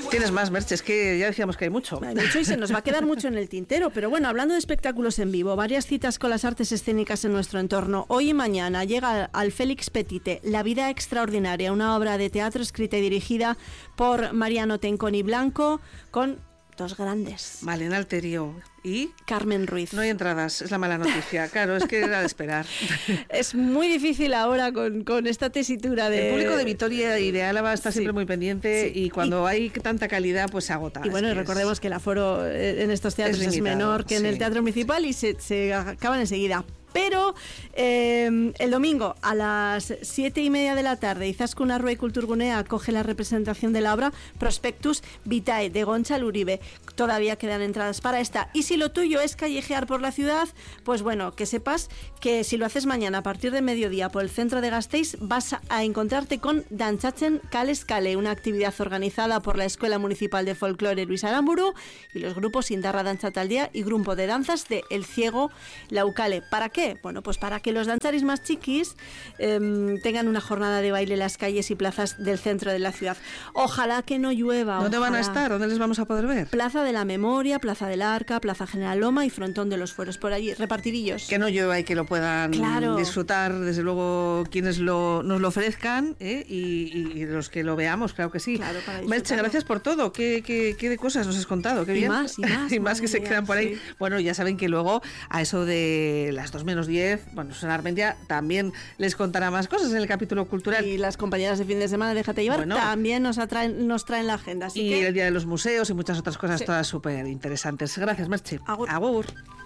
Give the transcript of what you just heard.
Tienes más, Merche, es que ya decíamos que hay mucho. Hay mucho y se nos va a quedar mucho en el tintero. Pero bueno, hablando de espectáculos en vivo, varias citas con las artes escénicas en nuestro entorno. Hoy y mañana llega al Félix Petite La vida extraordinaria, una obra de teatro escrita y dirigida por Mariano Tenconi Blanco, con dos grandes. Malena Alterio y Carmen Ruiz. No hay entradas, es la mala noticia. Claro, es que era de esperar. Es muy difícil ahora con esta tesitura de... El público de Vitoria y de Álava está siempre muy pendiente y cuando hay tanta calidad, pues se agota. Y bueno, recordemos que el aforo en estos teatros es menor que en el Teatro Municipal y se acaban enseguida. Pero el domingo a las 7:30 de la tarde, Izaskun Arrue y Kulturgunea acoge la representación de la obra Prospectus Vitae de Gontzal Uribe. Todavía quedan entradas para esta. Y si lo tuyo es callejear por la ciudad, pues bueno, que sepas que si lo haces mañana a partir de mediodía por el centro de Gasteiz, vas a encontrarte con Dantzatzen Kales Kale, una actividad organizada por la Escuela Municipal de Folclore Luis Aramburu y los grupos Indarra Danza Taldea y Grupo de Danzas de El Ciego Laucale. ¿Para qué? Bueno, pues para que los danzaris más chiquis tengan una jornada de baile en las calles y plazas del centro de la ciudad. Ojalá que no llueva. ¿Dónde van a estar? ¿Dónde les vamos a poder ver? Plaza de la Memoria, Plaza del Arca, Plaza General Loma y Frontón de los Fueros. Por allí, repartidillos. Que no llueva y que lo puedan disfrutar, desde luego, quienes nos lo ofrezcan y los que lo veamos, claro que sí. Claro, Merche, gracias por todo. ¿Qué de cosas nos has contado? Qué bien. Y más que se quedan por ahí. Sí. Bueno, ya saben que luego, a eso de las 2:10, bueno, Susana Armentia también les contará más cosas en el capítulo cultural. Y las compañeras de fin de semana, déjate llevar, también nos traen la agenda. Así y que... el Día de los Museos y muchas otras cosas, todas súper interesantes. Gracias, Merche. Agur. Agur.